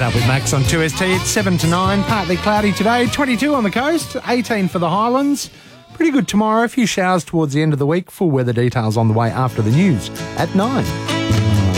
Up with Max on 2ST. It's 7 to 9, partly cloudy today, 22 on the coast, 18 for the Highlands. Pretty good tomorrow, a few showers towards the end of the week. Full weather details on the way after the news at 9.